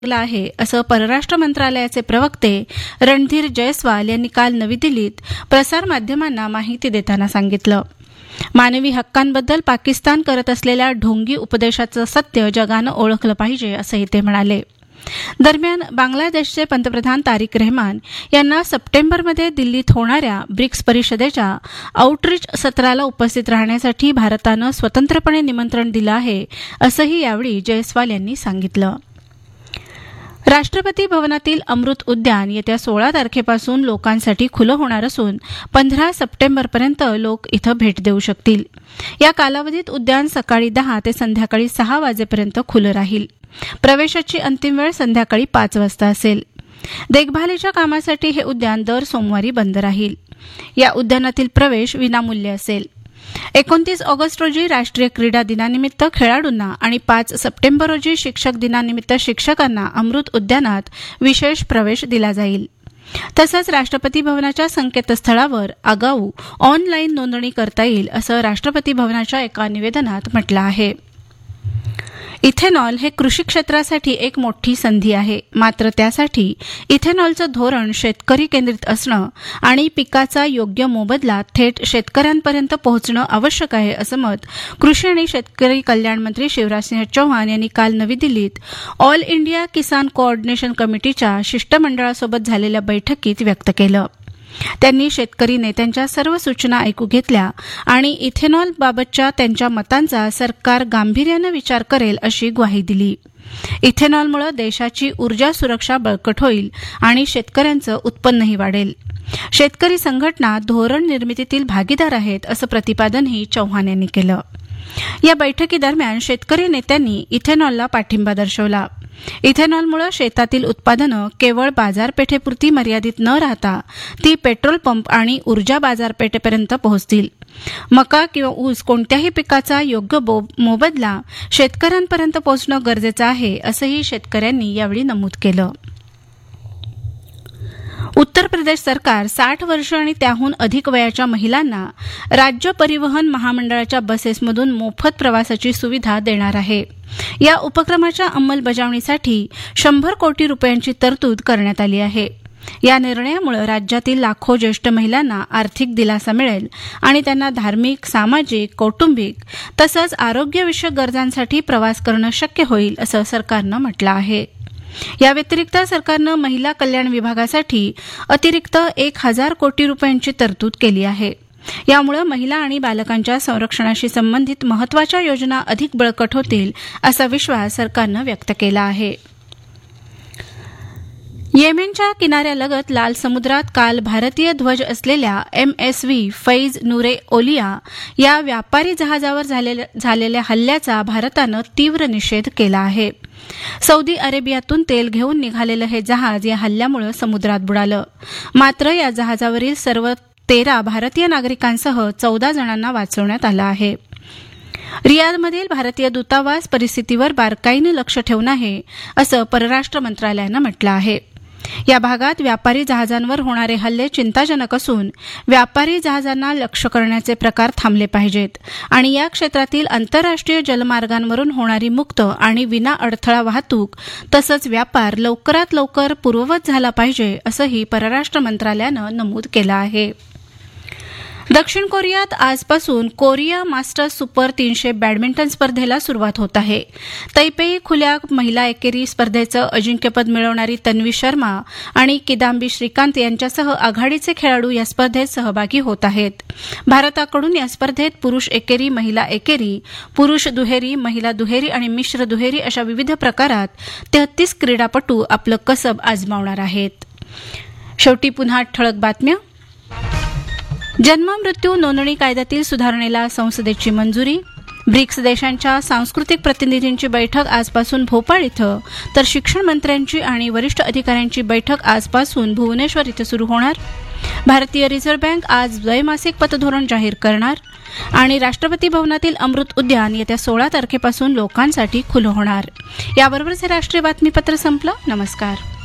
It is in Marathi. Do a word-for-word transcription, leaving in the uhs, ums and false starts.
आहे असं परराष्ट्र मंत्रालयाचे प्रवक्ते रणधीर जयस्वाल यांनी काल नवी दिल्लीत प्रसारमाध्यमांना माहिती देताना सांगितलं. मानवी हक्कांबद्दल पाकिस्तान करत असलेल्या ढोंगी उपदेशाचं सत्य जगानं ओळखलं पाहिजे असंही ते म्हणाले. दरम्यान बांगलादेशचे पंतप्रधान तारिक रहमान यांना सप्टेंबरमध्ये दिल्लीत होणाऱ्या ब्रिक्स परिषदेच्या आउटरीच सत्राला उपस्थित राहण्यासाठी भारतानं स्वतंत्रपणे निमंत्रण दिलं आहे असंही यावेळी जयस्वाल यांनी सांगितलं. राष्ट्रपती भवनातील अमृत उद्यान येत्या सोळा तारखेपासून लोकांसाठी खुलं होणार असून पंधरा सप्टेंबरपर्यंत लोक इथं भेट देऊ शकतील. या कालावधीत उद्यान सकाळी दहा ते संध्याकाळी सहा वाजेपर्यंत खुलं राहील. प्रवेशाची अंतिम वेळ संध्याकाळी पाच वाजता असेल. देखभालीच्या कामासाठी हे उद्यान दर सोमवारी बंद राहील. या उद्यानातील प्रवेश विनामूल्य असेल. एकोणतीस ऑगस्ट रोजी राष्ट्रीय क्रीडा दिनानिमित्त खेळाडूंना आणि पाच सप्टेंबर रोजी शिक्षक दिनानिमित्त शिक्षकांना अमृत उद्यानात विशेष प्रवेश दिला जाईल. तसंच राष्ट्रपती भवनाच्या संकेतस्थळावर आगाऊ ऑनलाईन नोंदणी करता येईल असं राष्ट्रपती भवनाच्या एका निवेदनात म्हटलं आहे. इथेनॉल हे कृषी क्षेत्रासाठी एक मोठी संधी आहे. मात्र त्यासाठी इथेनॉलचं धोरण शेतकरी केंद्रित असणं आणि पिकाचा योग्य मोबदला थेट शेतकऱ्यांपर्यंत पोहोचणं आवश्यक आहे असं मत कृषी आणि शेतकरी कल्याण मंत्री शिवराजसिंह चौहान यांनी काल नवी दिल्लीत ऑल इंडिया किसान कोऑर्डिनेशन कमिटीच्या शिष्टमंडळासोबत झालेल्या बैठकीत व्यक्त केलं. त्यांनी शेतकरी नेत्यांच्या सर्व सूचना ऐकू घेतल्या आणि इथेनॉल बाबतच्या त्यांच्या मतांचा सरकार गांभीर्यानं विचार करेल अशी ग्वाही दिली. इथेनॉलमुळे देशाची ऊर्जा सुरक्षा बळकट होईल आणि शेतकऱ्यांचं उत्पन्नही वाढेल. शेतकरी संघटना धोरण निर्मितीतील भागीदार आहेत असं प्रतिपादनही चौहान यांनी केलं. या बैठकीदरम्यान शेतकरी नेत्यांनी इथेनॉलला पाठिंबा दर्शवला. इथेनॉलमुळे शेतातील उत्पादनं केवळ बाजारपेठेपुरती मर्यादित न राहता ती पेट्रोल पंप आणि ऊर्जा बाजारपेठेपर्यंत पोहोचतील. मका किंवा ऊस कोणत्याही पिकाचा योग्य मोबदला शेतकऱ्यांपर्यंत पोहोचणं गरजेचं आहे असंही शेतकऱ्यांनी यावेळी नमूद केलं. उत्तर प्रदेश सरकार साठ वर्ष आणि त्याहून अधिक वयाच्या महिलांना राज्य परिवहन महामंडळाच्या बसेसमधून मोफत प्रवासाची सुविधा देणार आहे. या उपक्रमाच्या अंमलबजावणीसाठी शंभर कोटी रुपयांची तरतूद करण्यात आली आहे. या निर्णयामुळे राज्यातील लाखो ज्येष्ठ महिलांना आर्थिक दिलासा मिळेल आणि त्यांना धार्मिक, सामाजिक, कौटुंबिक तसंच आरोग्यविषयक गरजांसाठी प्रवास करणं शक्य होईल असं सरकारनं म्हटलं आहे. या व्यतिरिक्त सरकारनं महिला कल्याण विभागासाठी अतिरिक्त एक हजार कोटी रुपयांची तरतूद केली आहे. यामुळे महिला आणि बालकांच्या संरक्षणाशी संबंधित महत्वाच्या योजना अधिक बळकट होतील असा विश्वास सरकारनं व्यक्त केला आहे. येमेनच्या किनाऱ्यालगत लाल समुद्रात काल भारतीय ध्वज असलेल्या एम एस व्ही फैज नुरे ओलिया या व्यापारी जहाजावर झालेल्या हल्ल्याचा भारतानं तीव्र निषेध केला आहे. सौदी अरेबियातून तेल घेऊन निघालेलं हे जहाज या हल्ल्यामुळे समुद्रात बुडालं. मात्र या जहाजावरील सर्व तेरा भारतीय नागरिकांसह चौदा जणांना वाचवण्यात आलं आहे. रियादमधील भारतीय दूतावास परिस्थितीवर बारकाईनं लक्ष ठेवून आहे असं परराष्ट्र मंत्रालयानं म्हटलं आहे. या भागात व्यापारी जहाजांवर होणारे हल्ले चिंताजनक असून व्यापारी जहाजांना लक्ष्य करण्याचे प्रकार थांबले पाहिजेत आणि या क्षेत्रातील आंतरराष्ट्रीय जलमार्गांवरून होणारी मुक्त आणि विना अडथळा वाहतूक तसंच व्यापार लवकरात लवकर पूर्ववत झाला पाहिजे असंही परराष्ट्र मंत्रालयानं नमूद केलं आहे. दक्षिण कोरियात आजपासून कोरिया मास्टर्स सुपर तीनशे बॅडमिंटन स्पर्धेला सुरुवात होत आहे. तैपेई खुल्या महिला एकेरी स्पर्धेचं अजिंक्यपद मिळवणारी तन्वी शर्मा आणि किदांबी श्रीकांत यांच्यासह आघाडीचे खेळाडू या स्पर्धेत सहभागी होत आहेत. भारताकडून या स्पर्धेत पुरुष एकेरी, महिला एकेरी, पुरुष दुहेरी, महिला दुहेरी आणि मिश्र दुहेरी अशा विविध प्रकारात तेहतीस क्रीडापटू आपलं कसब आजमावणार आहेत. शेवटी पुन्हा ठळक बातम्या. जन्म मृत्यू नोंदणी कायद्यातील सुधारणेला संसदेची मंजुरी. ब्रिक्स देशांच्या सांस्कृतिक प्रतिनिधींची बैठक आजपासून भोपाळ इथं तर शिक्षण मंत्र्यांची आणि वरिष्ठ अधिकाऱ्यांची बैठक आजपासून भुवनेश्वर इथं सुरू होणार. भारतीय रिझर्व्ह बँक आज द्वैमासिक पतधोरण जाहीर करणार आणि राष्ट्रपती भवनातील अमृत उद्यान येत्या सोळा तारखेपासून लोकांसाठी खुलं होणार. याबरोबरच हे राष्ट्रीय बातमीपत्र संपलं. नमस्कार.